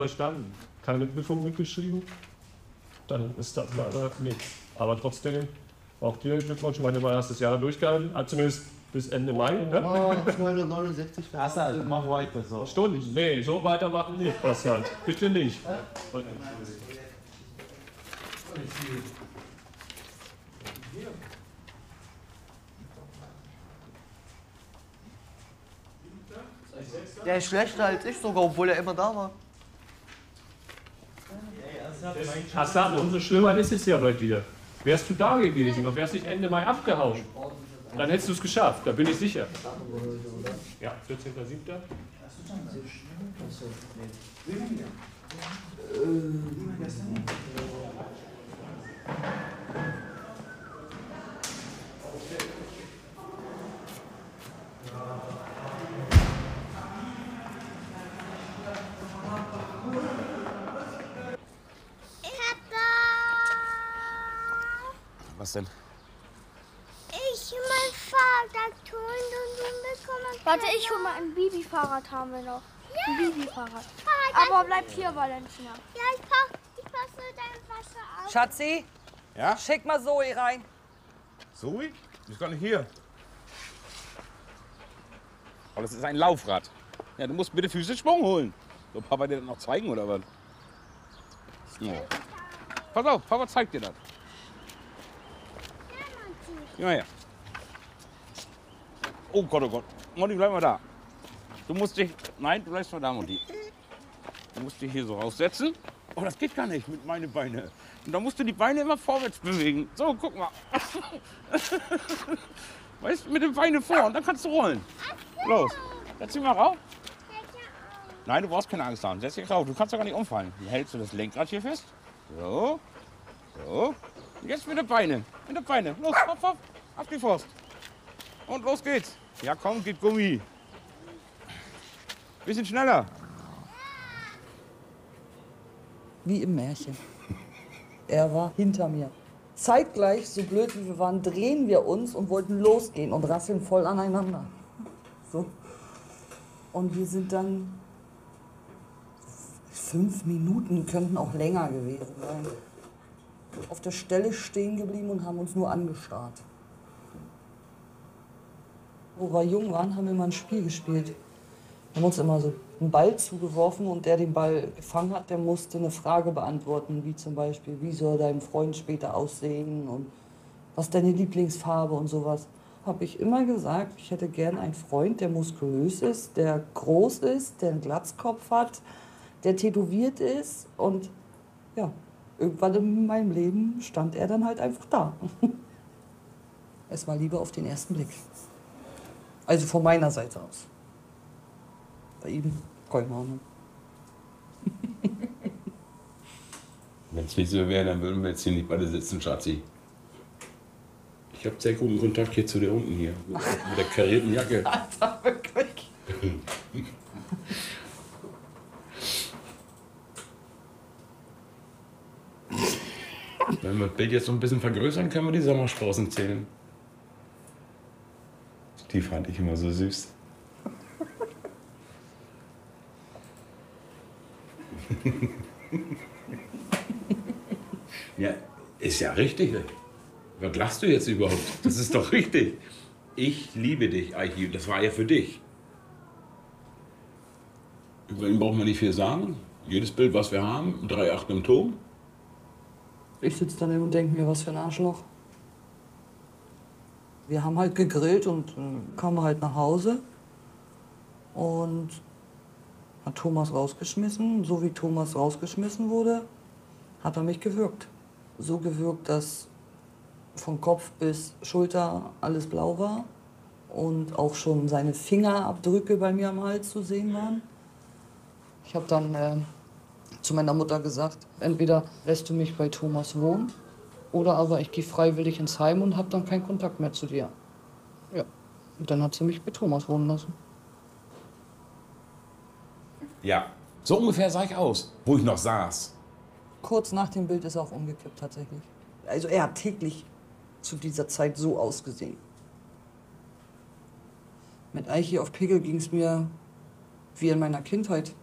Verstanden. Keine Prüfung mitgeschrieben, dann ist das leider nichts. Aber trotzdem, auch dir Glückwunsch, ich meine, du hast das Jahr durchgehalten, zumindest bis Ende Mai. Ne? Oh, 269 Hassan, mach weiter so. Stunden? Nee, so weitermachen nicht, Bastian. Bitte nicht. Der ist schlechter als ich sogar, obwohl er immer da war. Hassan, umso schlimmer ist es ja heute wieder. Wärst du da gewesen und wärst nicht Ende Mai abgehauen, dann hättest du es geschafft, da bin ich sicher. Ja, 14.07. Was denn? Ich mein Fahrrad holen und du bekommst. Warte, ich hol mal ein Bibi-Fahrrad, haben wir noch. Ein Bibi-Fahrrad. Fahrrad. Aber bleib hier, Valentina. Ja, ich passe dein Wasser auf. Schatzi, Ja? schick mal Zoe rein. Zoe? Die ist gar nicht hier. Aber das ist ein Laufrad. Ja, du musst bitte physisch Schwung holen. Soll Papa dir das noch zeigen, oder was? Ja. Pass auf, Papa zeigt dir das. Ja, ja. Oh Gott, oh Gott. Mutti, bleib mal da. Du musst dich... Nein, du bleibst mal da, Mutti. Du musst dich hier so raussetzen. Oh, das geht gar nicht mit meinen Beinen. Und dann musst du die Beine immer vorwärts bewegen. So, guck mal. Weißt du, mit den Beinen vor und dann kannst du rollen. Los, setz dich mal rauf. Nein, du brauchst keine Angst haben. Setz dich rauf. Du kannst doch gar nicht umfallen. Dann hältst du das Lenkrad hier fest. So. So. Und jetzt mit den Beinen. Mit den Beinen. Los, hopp, hopp. Auf die Faust. Und los geht's. Ja, komm, geht Gummi. Bisschen schneller. Wie im Märchen. Er war hinter mir. Zeitgleich, so blöd wie wir waren, drehen wir uns und wollten losgehen und rasseln voll aneinander. So. Und wir sind dann 5 Minuten, könnten auch länger gewesen sein, auf der Stelle stehen geblieben und haben uns nur angestarrt. Wo wir jung waren, haben wir mal ein Spiel gespielt. Wir haben uns immer so einen Ball zugeworfen und der den Ball gefangen hat, der musste eine Frage beantworten, wie zum Beispiel, wie soll dein Freund später aussehen und was ist deine Lieblingsfarbe und sowas. Habe ich immer gesagt, ich hätte gern einen Freund, der muskulös ist, der groß ist, der einen Glatzkopf hat, der tätowiert ist und ja, irgendwann in meinem Leben stand er dann halt einfach da. Es war Liebe auf den ersten Blick. Also von meiner Seite aus. Bei ihm, keine Ahnung. Wenn es nicht so wäre, dann würden wir jetzt hier nicht beide sitzen, Schatzi. Ich habe sehr guten Kontakt hier zu dir unten hier. Mit der karierten Jacke. Alter, wirklich. Wenn wir das Bild jetzt so ein bisschen vergrößern, können wir die Sommersprossen zählen. Die fand ich immer so süß. Ja, ist ja richtig. Was lachst du jetzt überhaupt? Das ist doch richtig. Ich liebe dich, Eichi. Das war ja für dich. Über ihn braucht man nicht viel sagen. Jedes Bild, was wir haben, 3/8 im Ton. Ich sitze daneben und denke mir, was für ein Arschloch. Wir haben halt gegrillt und kamen halt nach Hause und hat Thomas rausgeschmissen. So wie Thomas rausgeschmissen wurde, hat er mich gewürgt. So gewürgt, dass von Kopf bis Schulter alles blau war und auch schon seine Fingerabdrücke bei mir am Hals zu sehen waren. Ich habe dann zu meiner Mutter gesagt, entweder lässt du mich bei Thomas wohnen oder aber ich gehe freiwillig ins Heim und habe dann keinen Kontakt mehr zu dir. Ja, und dann hat sie mich bei Thomas wohnen lassen. Ja, so ungefähr sah ich aus, wo ich noch saß. Kurz nach dem Bild ist er auch umgekippt tatsächlich. Also er hat täglich zu dieser Zeit so ausgesehen. Mit Eichi auf Pegel ging es mir wie in meiner Kindheit.